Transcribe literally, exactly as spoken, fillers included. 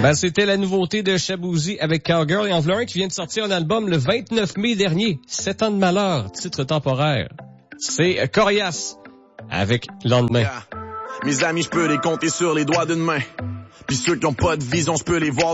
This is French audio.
Ben, c'était la nouveauté de Shaboozey avec Cowgirl et en voilà un qui vient de sortir un album le vingt-neuf mai dernier. Sept ans de malheur, titre temporaire. C'est Corias avec Lendemain. Yeah. Mes amis, je peux les compter sur les doigts d'une main. Puis ceux qui ont pas de vision, je peux les voir